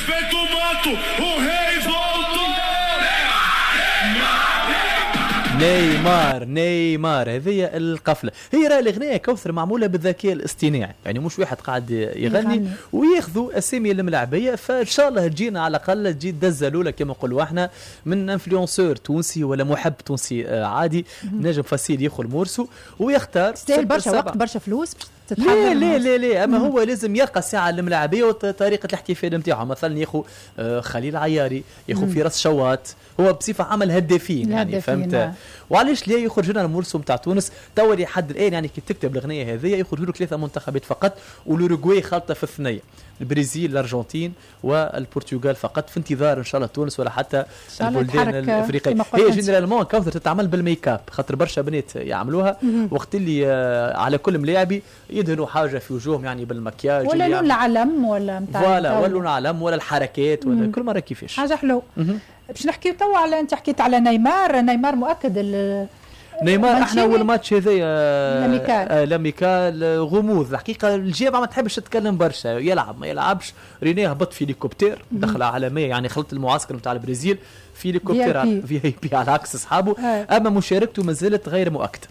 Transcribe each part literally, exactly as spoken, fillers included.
Respeita o manto, o rei voltou. نيمار نيمار هذه القفله. هي راه الاغنيه كوثر معموله بالذكاء الاصطناعي، يعني مش واحد قاعد يغني, يغني. وياخذوا اسامي الملاعبيه، فان شاء الله تجينا على الاقل تجي دزه الاولى كما نقولوا احنا من انفلونسور تونسي ولا محب تونسي عادي نجم فاسيل ياخذ مورسو ويختار. تستاهل برشا وقت برشا فلوس لا لا لا لا اما هو لازم يلقى ساعه الملاعبيه وطريقه الاحتفال نتاعهم. مثلا ياخو خليل عياري، ياخو فراس شوات، هو بصفه عمل هدافين يعني فهمت. وعلاش لا يخرج لنا المرسوم تاع تونس توا لحد الان يعني كي تكتب الاغنيه هذه يخرجوا له ثلاثه منتخبات فقط، والاوروغواي خالطه في الثنيه، البرازيل الارجنتين والبرتغال فقط، في انتظار ان شاء الله تونس ولا حتى البلدان الافريقيه. هي جينيرالمون كوثر تتعمل بالميك اب، خاطر برشا بنات يعملوها وقت اللي على كل ملاعبي يدهنوا حاجه في وجوههم يعني بالمكياج ولا لون العلم ولا نتاع ولا ولا لون العلم ولا الحركات ولا كل مره كيفاش حاجه حلو. باش نحكيو توا على انت حكيت على نيمار. نيمار مؤكد نيمار احنا اول ماتش هذايا لاميكال لاميكال غموض الحقيقه. الجامعه ما تحبش تتكلم برشا، يلعب ما يلعبش. رينيه هبط في هليكوبتر دخل عالميه يعني خلط المعسكر نتاع البرازيل في هليكوبتر في اي بي على عكس اصحابه. اما مشاركته ما زالت غير مؤكده.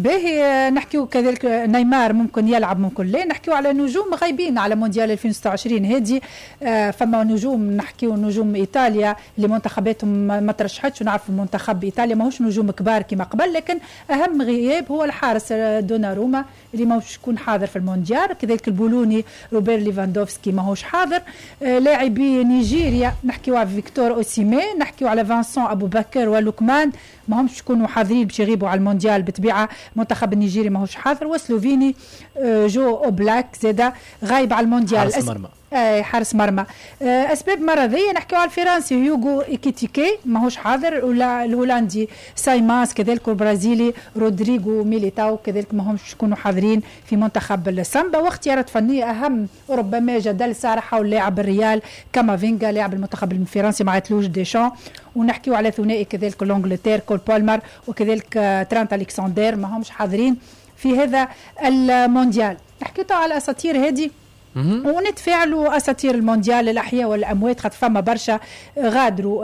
باهي نحكيو كذلك نيمار ممكن يلعب ممكن لا. نحكيو على نجوم غايبين على مونديال ألفين وستة وعشرين هذه. آه فما نجوم نحكيو نجوم ايطاليا اللي منتخباتهم ما ترشحتش، ونعرف منتخب ايطاليا ماهوش نجوم كبار كما قبل، لكن اهم غياب هو الحارس دوناروما اللي ماهوش يكون حاضر في المونديال. كذلك البولوني روبير ليفاندوفسكي ماهوش حاضر. آه لاعبي نيجيريا نحكيو على فيكتور اوسيمين، نحكيو على فانسون ابو بكر ولوكمان ماهمش يكونوا حاضرين باش يغيبوا على المونديال بطبيعه. منتخب النيجيري ماهوش حاضر. وسلوفيني جو اوبلاك زادا غايب على المونديال. حارس مرمى آه حارس مرمى. آه اسباب مرضيه نحكيو على الفرنسي هيوغو ايكيتيكي ماهوش حاضر، ولا الهولندي سايماس كذلك، البرازيلي رودريغو ميليتاو كذلك ماهمش يكونوا حاضرين في منتخب السامبا. واختيارات فنيه اهم ربما جدل صراحه واللاعب الريال كامافينغا لاعب المنتخب الفرنسي مع تلوج ديشان. ونحكيو على ثنائي كذلك لونجلتير كول بالمر وكذلك ترانت الكسندر ماهمش حاضرين في هذا المونديال. نحكيو على الاساطير هذه ونتفاعلوا اساطير المونديال الاحياء والاموات، خاطر فما برشا غادروا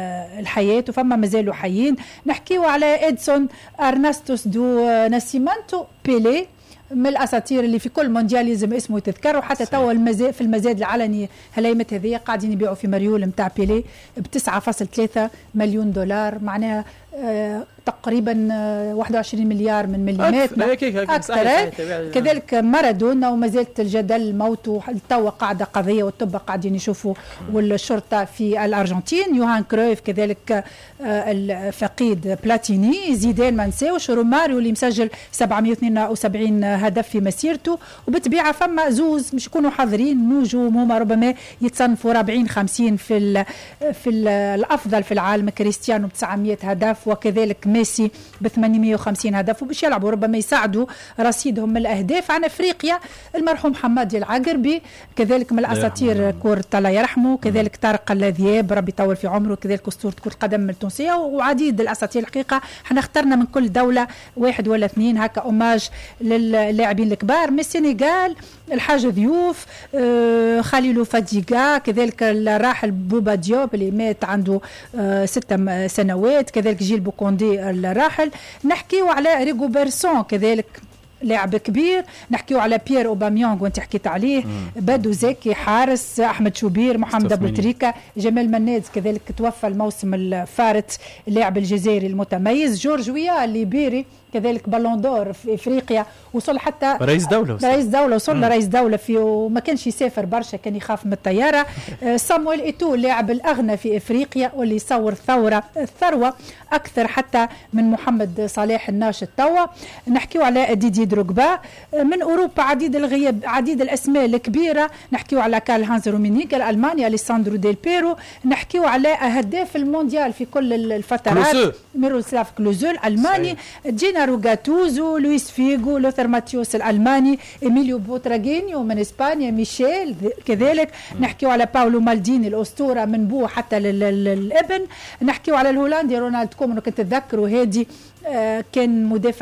الحياه وفما مازالوا حيين. نحكيو على ادسون ارناستوس دو ناسيمانتو بيلي من الاساطير اللي في كل مونديال لازم اسمه يتذكر. وحتى توا المزاد في المزاد العلني هلايمت هذه قاعدين يبيعوا في مريول نتاع بيلي ب تسعة فاصلة ثلاثة مليون دولار، معناها آه تقريبا آه واحد وعشرين مليار من مليمات أكثر. كذلك مارادونا وما زالت الجدل موته توا قاعدة قضية والطب قاعدين يشوفوا والشرطة في الأرجنتين. يوهان كرويف كذلك آه الفقيد بلاتيني. زيدان ما نساوش روماريو اللي مسجل سبعمائة واثنين وسبعين هدف في مسيرته. وبالطبيعة فما زوز مش يكونوا حاضرين نجوم هما ربما يتصنفوا رابعين خمسين في ال في ال الأفضل في العالم. كريستيانو ب تسعمائة هدف وكذلك ميسي ب ثمانمائة وخمسين هدف، وباش يلعبوا ربما يساعدوا رصيدهم من الأهداف. عن أفريقيا المرحوم حماد العقربي كذلك من الأساطير كرة الله يرحمه، كذلك طارق الذياب ربي يطول في عمره، كذلك أسطورة كرة القدم التونسية وعديد الأساطير. الحقيقة احنا اخترنا من كل دولة واحد ولا اثنين هكا أوماج للاعبين الكبار. من السنغال الحاج ضيوف آه خليلو فاديغا، كذلك الراحل بوبا ديوب اللي مات عنده آه ستة سنوات، كذلك جيل بوكوندي الراحل. نحكيو على ريغو بيرسون كذلك لاعب كبير. نحكيو على بيير اوباميونغ وانت حكيت عليه، بدو زكي حارس، احمد شوبير، محمد ابو تريكه، جمال مناز كذلك توفى الموسم الفارط اللاعب الجزائري المتميز. جورج ويا الليبيري كذلك بالون دور في افريقيا، وصل حتى رئيس دوله وصل. رئيس دوله وصل لرئيس دوله في وما كانش يسافر برشا كان يخاف من الطياره. صامويل ايتو اللاعب الاغنى في افريقيا واللي يصور ثوره الثروه اكثر حتى من محمد صلاح الناشط توا. نحكيو على ديدي دروغبا. من اوروبا عديد الغياب عديد الاسماء الكبيره. نحكيو على كارل هانز رومينيغ الالماني، اليساندرو ديل بيرو. نحكيو على هداف المونديال في كل الفترات ميروسلاف كلوزو الالماني، جينارو غاتوزو، لويس فيغو، لوثر ماتيوس الالماني، ايميليو بوتراغينيو من اسبانيا، ميشيل كذلك. نحكيو على باولو مالديني الاسطوره من بو حتى للابن. نحكيو على الهولندي رونالد كومان، كنت تذكروا هادي آه كان مدافع